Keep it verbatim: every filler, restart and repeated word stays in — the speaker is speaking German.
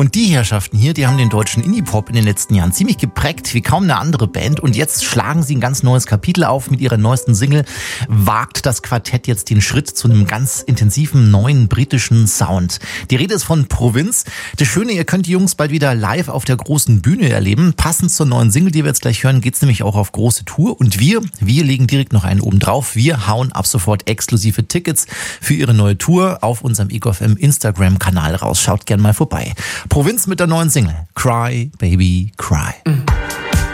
Und die Herrschaften hier, die haben den deutschen Indie-Pop in den letzten Jahren ziemlich geprägt, wie kaum eine andere Band. Und jetzt schlagen sie ein ganz neues Kapitel auf mit ihrer neuesten Single. Wagt das Quartett jetzt den Schritt zu einem ganz intensiven neuen britischen Sound. Die Rede ist von Provinz. Das Schöne, ihr könnt die Jungs bald wieder live auf der großen Bühne erleben. Passend zur neuen Single, die wir jetzt gleich hören, geht's nämlich auch auf große Tour. Und wir, wir legen direkt noch einen oben drauf. Wir hauen ab sofort exklusive Tickets für ihre neue Tour auf unserem Ego F M Instagram-Kanal raus. Schaut gern mal vorbei. Provinz mit der neuen Single. Cry, Baby, Cry. Mhm.